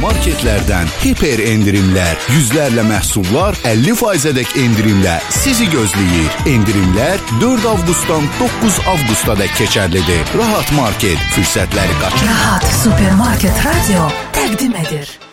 Marketlərdən hiper endirimlər, yüzlərlə məhsullar 50%-dək endirimlə sizi gözləyir. Endirimlər 4 avqustdan 9 avqustadək keçərlidir. Rahat Market fürsətləri qaçırma. Rahat Supermarket Radio təqdim edir.